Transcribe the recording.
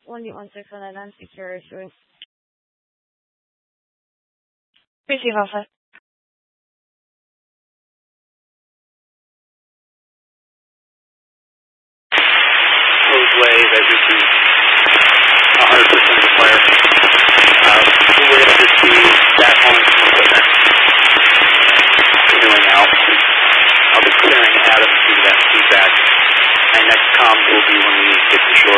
Only on second and answer soon. Receive officer. Close wave as this is 100% fire.